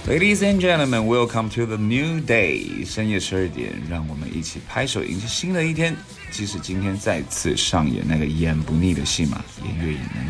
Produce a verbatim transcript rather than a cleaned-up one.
Ladies and gentlemen, welcome to the new day. 深夜十二点，让我们一起拍手迎接新的一天。即使今天再次上演那个演不腻的戏码，演越演能